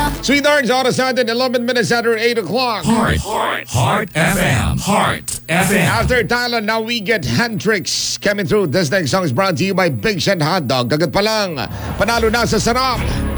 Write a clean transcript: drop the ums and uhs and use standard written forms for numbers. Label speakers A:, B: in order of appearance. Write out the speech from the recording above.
A: Sweethearts, oras natin, 11 minutes after 8 o'clock.
B: Heart FM. Heart FM.
A: After Thailand, now we get hand tricks coming through. This next song is brought to you by Big Shed Hot Dog. Kagat pa lang, panalo na sa sarap.